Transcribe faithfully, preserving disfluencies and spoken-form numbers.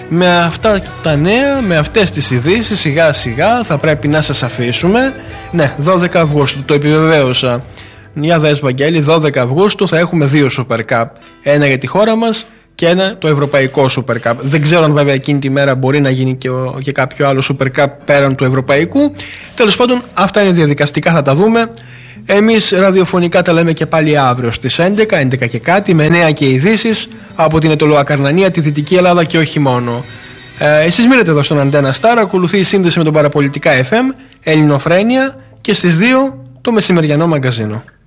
Με αυτά τα νέα, με αυτές τις ειδήσεις, σιγά σιγά θα πρέπει να σας αφήσουμε. Ναι, δώδεκα Αυγούστου, το επιβεβαίωσα. Για δες Βαγγέλη, δώδεκα Αυγούστου θα έχουμε δύο Super Cup. Ένα για τη χώρα μας και ένα το Ευρωπαϊκό Super Cup. Δεν ξέρω αν βέβαια εκείνη τη μέρα μπορεί να γίνει και, ο, και κάποιο άλλο Super Cup πέραν του Ευρωπαϊκού. Τέλος πάντων, αυτά είναι διαδικαστικά, θα τα δούμε. Εμείς ραδιοφωνικά τα λέμε και πάλι αύριο στις έντεκα, έντεκα και κάτι, με νέα και ειδήσεις από την Αιτωλοακαρνανία, τη Δυτική Ελλάδα και όχι μόνο. Ε, εσείς μείνετε εδώ στον Αντένα Star, ακολουθεί η σύνδεση με τον Παραπολιτικά εφ εμ, Ελληνοφρένεια και στις δύο το μεσημεριανό μαγκαζίνο.